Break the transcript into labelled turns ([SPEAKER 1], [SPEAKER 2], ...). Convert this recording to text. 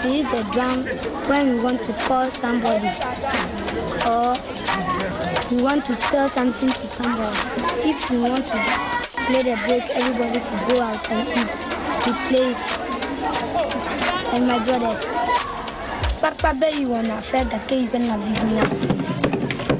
[SPEAKER 1] We use the drum when we want to call somebody or we want to tell something to somebody. If we want to play the break, everybody to go out and eat, we play it. And my brothers, Papa, you want to fed the cave and